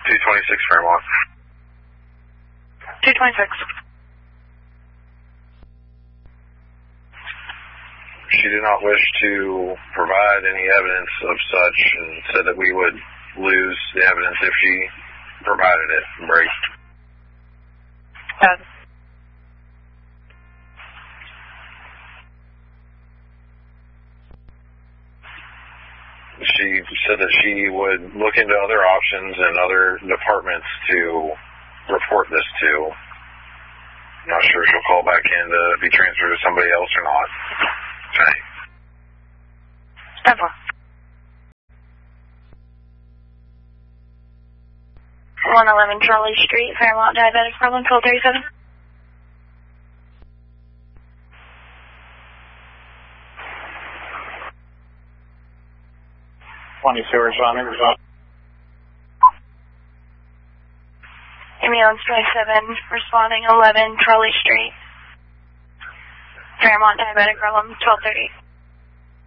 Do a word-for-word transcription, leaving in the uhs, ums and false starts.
two twenty-six Fairmont. two twenty-six. She did not wish to provide any evidence of such and said that we would lose the evidence if she provided it. Break. Uh, She said that she would look into other options and other departments to report this to. Not sure she'll call back in to be transferred to somebody else or not. Okay. Ever. one eleven Charlie Street, Fairmont, diabetic problem, twelve thirty-seven. twenty-two responding, responding. Ambulance twenty-seven, responding eleven Charlie Street, Fairmont, diabetic problem, twelve thirty.